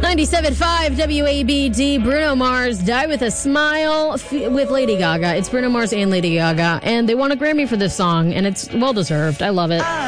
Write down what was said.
97.5 WABD, Bruno Mars, Die With a Smile with Lady Gaga. It's Bruno Mars and Lady Gaga, and they won a Grammy for this song, and it's well-deserved. I love it.